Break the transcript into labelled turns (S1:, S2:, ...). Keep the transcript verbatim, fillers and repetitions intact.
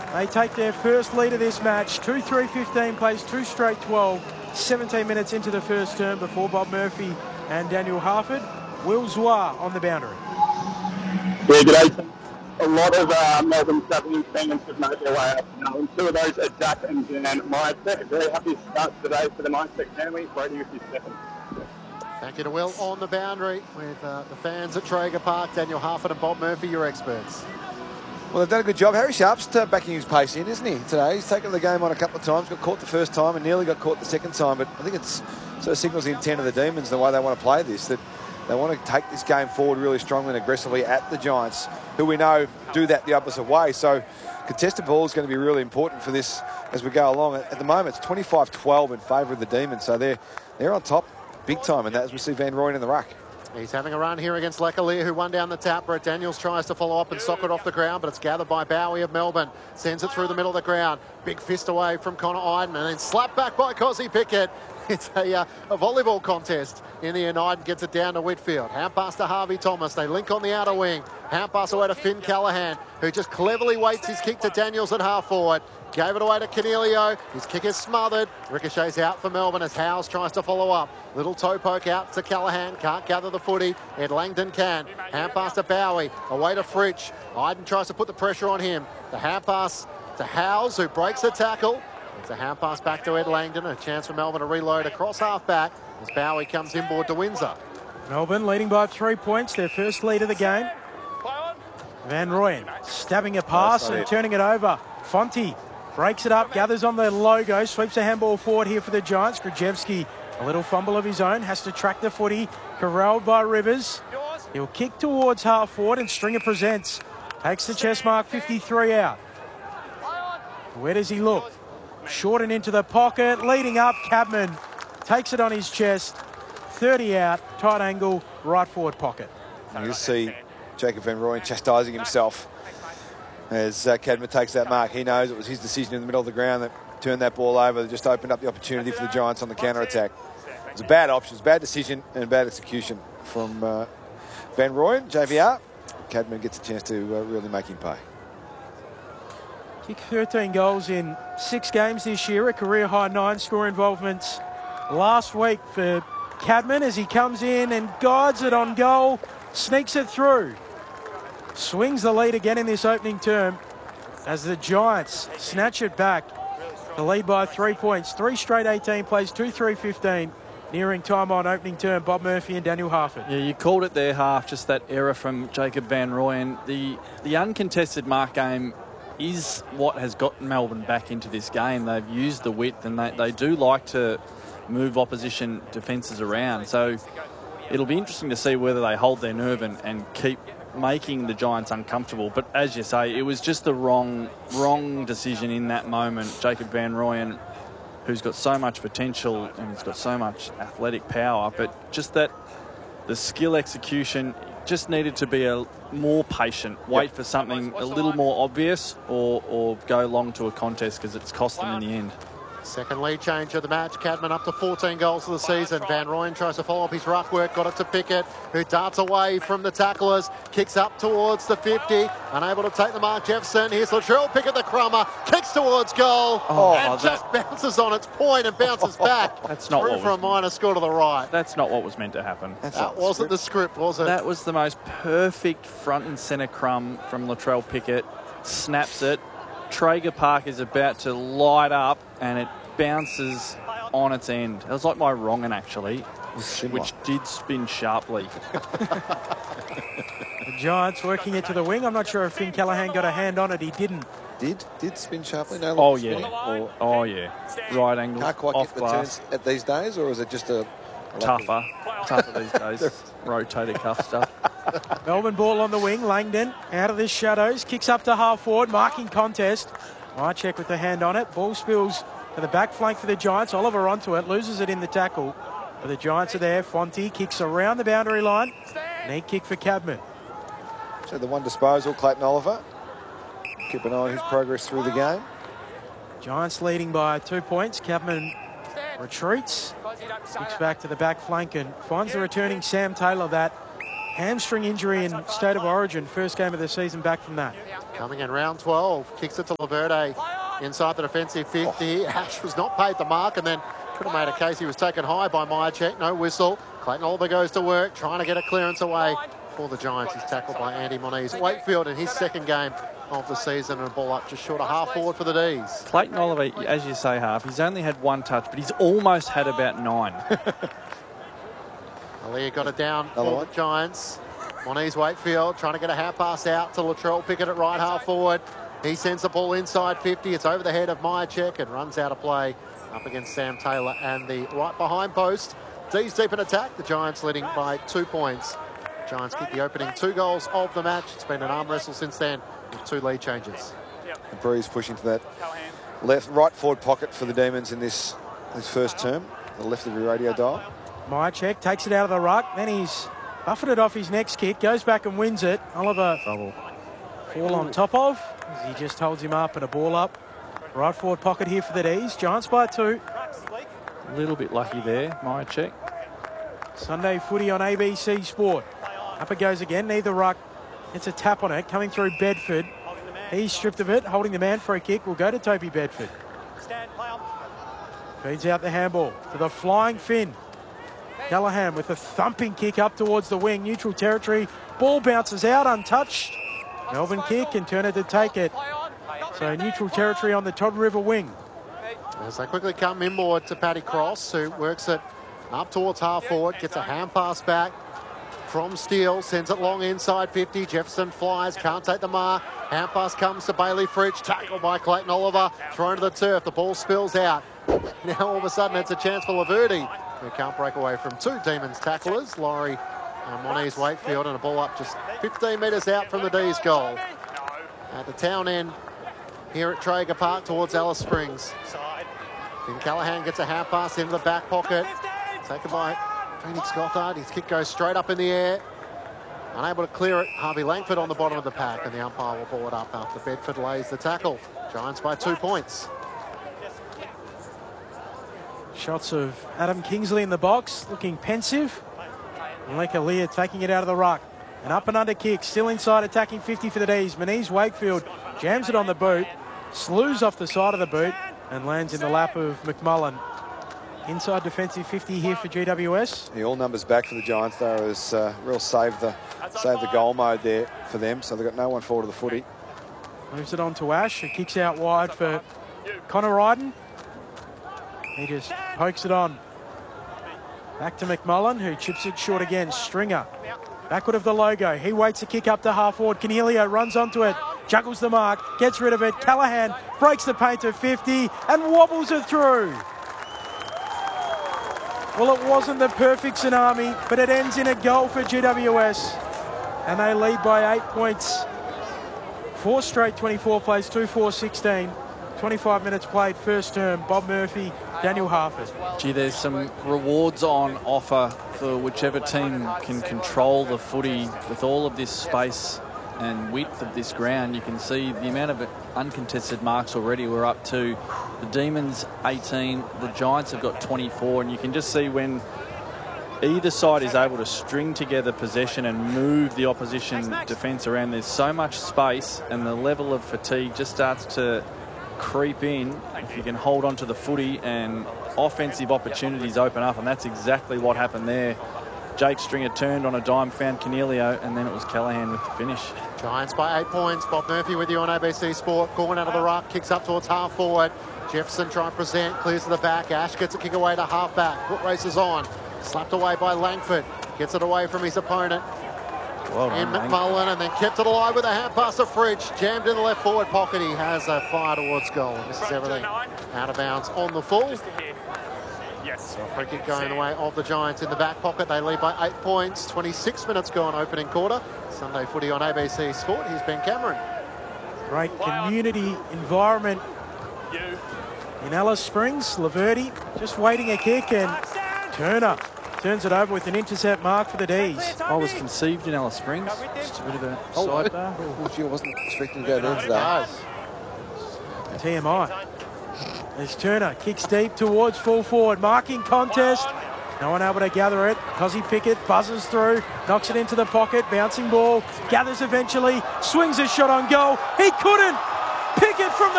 S1: They take their first lead of this match. two three fifteen plays two straight twelve. seventeen minutes into the first term before Bob Murphy and Daniel Harford. Will Zwa on the boundary.
S2: Yeah, g'day. A lot of uh, Melbourne Southern fans have made their way up now, and two of those are Jack and Jan Meyerstedt. Very happy start today for the Meyerstedt family. Brady with your second.
S3: Thank you to Will on the boundary with uh, the fans at Traeger Park. Daniel Harford and Bob Murphy, your experts.
S4: Well, they've done a good job. Harry Sharp's backing his pace in, isn't he, today? He's taken the game on a couple of times, got caught the first time and nearly got caught the second time. But I think it's sort of signals the intent of the Demons, the way they want to play this, that they want to take this game forward really strongly and aggressively at the Giants, who we know do that the opposite way. So contested ball is going to be really important for this as we go along. At the moment, it's twenty-five twelve in favour of the Demons. So they're, they're on top big time, and that as we see Van Rooyen in the ruck.
S3: He's having a run here against Lecalier, who won down the tap. Brett Daniels tries to follow up and sock it off the ground, but it's gathered by Bowie of Melbourne. Sends it through the middle of the ground. Big fist away from Connor Iden, and then slapped back by Cozzy Pickett. It's a, uh, a volleyball contest in the end. Iden gets it down to Whitfield. Hand pass to Harvey Thomas. They link on the outer wing. Hand pass away to Finn Callaghan, who just cleverly waits his kick to Daniels at half forward. Gave it away to Canelio. His kick is smothered. Ricochets out for Melbourne as Howes tries to follow up. Little toe poke out to Callaghan. Can't gather the footy. Ed Langdon can. Hand pass to Bowie. Away to Fritsch. Iden tries to put the pressure on him. The hand pass to Howes, who breaks the tackle. It's a hand pass back to Ed Langdon. A chance for Melbourne to reload across half back as Bowie comes inboard to Windsor.
S1: Melbourne leading by three points. Their first lead of the game. Van Rooyen stabbing a pass and turning it over. Fonte breaks it up, gathers on the logo, sweeps a handball forward here for the Giants. Grajewski, a little fumble of his own, has to track the footy, corralled by Rivers. He'll kick towards half forward, and Stringer presents. Takes the chest mark, fifty-three out. Where does he look? Short and into the pocket, leading up, Cabman takes it on his chest. thirty out, tight angle, right forward pocket.
S4: And you see Jacob Van Rooyen chastising himself as uh, Cadman takes that mark. He knows it was his decision in the middle of the ground that turned that ball over, that just opened up the opportunity for the Giants on the counter-attack. It was a bad option, it was a bad decision and bad execution from uh, Van Rooyen, J V R. Cadman gets a chance to uh, really make him pay.
S1: Kicked thirteen goals in six games this year, a career-high nine score involvements last week for Cadman as he comes in and guides it on goal, sneaks it through. Swings the lead again in this opening term as the Giants snatch it back. The lead by three points. Three straight eighteen plays, two three fifteen. Nearing time on opening term, Bob Murphy and Daniel Harford.
S5: Yeah, you called it there, Half, just that error from Jacob Van Rooyen. The, the uncontested mark game is what has gotten Melbourne back into this game. They've used the width and they, they do like to move opposition defences around. So it'll be interesting to see whether they hold their nerve and, and keep making the Giants uncomfortable. But as you say, it was just the wrong wrong decision in that moment. Jacob Van Rooyen, who's got so much potential and he's got so much athletic power, but just that the skill execution just needed to be a more patient, wait yep. for something a little more obvious, or, or go long to a contest because it's cost them in the end.
S3: Second lead change of the match. Cadman up to fourteen goals for the season. Van Rooyen tries to follow up his ruck work. Got it to Pickett, who darts away from the tacklers. Kicks up towards the fifty. Unable to take the mark, Jefferson. Here's Latrell Pickett, the crummer. Kicks towards goal.
S5: Oh,
S3: and
S5: that...
S3: just bounces on its point and bounces back.
S5: That's not
S3: Through
S5: what
S3: for
S5: was...
S3: a minor score to the right.
S5: That's not what was meant to happen.
S3: That's that wasn't the script, was it?
S5: That was the most perfect front and centre crumb from Latrell Pickett. Snaps it. Traeger Park is about to light up and it bounces on its end. It was like my wrong'un, actually, which did spin sharply.
S1: The Giants working it to the wing. I'm not sure if Finn Callaghan got a hand on it. He didn't.
S4: Did? Did spin sharply? No.
S5: Oh, yeah. Oh, oh, yeah. Right angle.
S4: Can't quite
S5: off
S4: get the
S5: glass.
S4: turns at these days, or is it just a... a
S5: Tougher. Tougher these days. Rotated cuff stuff.
S1: Melbourne ball on the wing. Langdon out of the shadows. Kicks up to half forward. Marking contest. Mychek with the hand on it. Ball spills to the back flank for the Giants. Oliver onto it. Loses it in the tackle. But the Giants are there. Fonte kicks around the boundary line. Neat kick for Cadman.
S4: So the one disposal, Clayton Oliver. Keep an eye on his progress through the game.
S1: Giants leading by two points. Cadman retreats. Kicks back to the back flank and finds the returning Sam Taylor. That hamstring injury in State of Origin. First game of the season back from that.
S3: Coming in round twelve, kicks it to Laverde inside the defensive fifty. Oh. Ash was not paid the mark and then could have made a case he was taken high by Myercheck. No whistle. Clayton Oliver goes to work, trying to get a clearance away for the Giants. He's tackled by Andy Moniz. Wakefield in his second game of the season and a ball up just short of half forward for the D's.
S5: Clayton Oliver, as you say, half, he's only had one touch, but he's almost had about nine.
S3: Aaliyah got it down for the Giants. Moniz Wakefield trying to get a half pass out to Latrell Pickett at right half forward. He sends the ball inside fifty. It's over the head of Myercheck and runs out of play up against Sam Taylor and the right behind post. D's deep in attack. The Giants leading by two points. Giants kick the opening two goals of the match. It's been an arm wrestle since then with two lead changes.
S4: The Breeze pushing to that left, right forward pocket for the Demons in this, this first term. The left of your radio dial.
S1: Myercheck takes it out of the ruck. Then he's buffeted off his next kick. Goes back and wins it. Oliver Double. fall on top of. As he just holds him up and a ball up. Right forward pocket here for the D's. Giants by two.
S5: A little bit lucky there, Myercheck.
S1: Sunday footy on A B C Sport. Up it goes again, neither ruck. It's a tap on it, coming through Bedford. He's stripped of it, holding the man for a kick. Will go to Toby Bedford. Feeds out the handball to the flying Finn. Callahan with a thumping kick up towards the wing, neutral territory. Ball bounces out, untouched. Melbourne kick and Turner to take it. So neutral territory on the Todd River wing.
S3: As they quickly come inboard to Paddy Cross, who works it up towards half forward, gets a hand pass back from Steele, sends it long inside fifty. Jefferson flies, can't take the mark. Hand pass comes to Bailey Fritsch, tackled by Clayton Oliver, thrown to the turf. The ball spills out. Now all of a sudden it's a chance for Laverde, who can't break away from two Demons tacklers, Laurie and Moniz Wakefield, and a ball up just fifteen metres out from the D's goal. At the town end here at Traeger Park towards Alice Springs. Finn Callahan gets a hand pass into the back pocket. Taken by Phoenix Gothard. His kick goes straight up in the air. Unable to clear it. Harvey Langford on the bottom of the pack, and the umpire will ball it up after Bedford lays the tackle. Giants by two points.
S1: Shots of Adam Kingsley in the box, looking pensive. And Lekalia taking it out of the ruck. An up and under kick, still inside, attacking fifty for the D's. Moniz Wakefield jams it on the boot, slews off the side of the boot, and lands in the lap of McMullen. Inside defensive fifty here for G W S.
S4: Yeah, all numbers back for the Giants. There was uh, real save the save the goal mode there for them, so they've got no one forward of the footy.
S1: Moves it on to Ash, who kicks out wide for Connor Ryden. He just pokes it on. Back to McMullen, who chips it short again. Stringer, backward of the logo. He waits a kick up to half forward. Canelio runs onto it, juggles the mark, gets rid of it. Callahan breaks the paint to fifty and wobbles it through. Well, it wasn't the perfect tsunami, but it ends in a goal for G W S. And they lead by eight points. Four straight twenty-four plays, two four sixteen. twenty-five minutes played, first term. Bob Murphy, Daniel Harford.
S5: Gee, there's some rewards on offer for whichever team can control the footy with all of this space and width of this ground. You can see the amount of uncontested marks already. We're up to the Demons eighteen, the Giants have got twenty-four, and you can just see when either side is able to string together possession and move the opposition defence around, there's so much space and the level of fatigue just starts to creep in if you can hold on to the footy and offensive opportunities open up, and that's exactly what happened there. Jake Stringer turned on a dime, found Canelio, and then it was Callahan with the finish.
S3: Giants by eight points. Bob Murphy with you on A B C Sport. Corn out of the ruck, kicks up towards half forward. Jefferson trying to present, clears to the back. Ash gets a kick away to half back. Foot races on. Slapped away by Langford. Gets it away from his opponent.
S5: Well
S3: in
S5: done,
S3: McMullen, and then kept it alive with a hand pass to Fridge. Jammed in the left forward pocket. He has a fire towards goal. Misses everything out of bounds on the full. So a free kick going the way of the Giants in the back pocket. They lead by eight points. twenty-six minutes gone opening quarter. Sunday footy on A B C Sport. Here's Ben Cameron.
S1: Great community environment in Alice Springs. Laverde just waiting a kick, and Turner turns it over with an intercept mark for the D's.
S5: I was conceived in Alice Springs. Just a bit of a
S4: Oh,
S5: sidebar.
S4: oh, gee, I wasn't expecting to go there today.
S1: T M I. As Turner kicks deep towards full forward. Marking contest. No one able to gather it. Cozzy Pickett buzzes through, knocks it into the pocket, bouncing ball, gathers eventually, swings a shot on goal. He couldn't. Pickett from the